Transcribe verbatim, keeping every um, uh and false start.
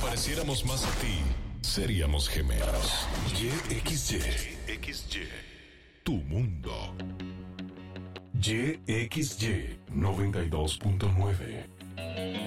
pareciéramos más a ti, seríamos gemelos. Y X Y. X Y. Tu mundo. Y X Y noventa y dos punto nueve.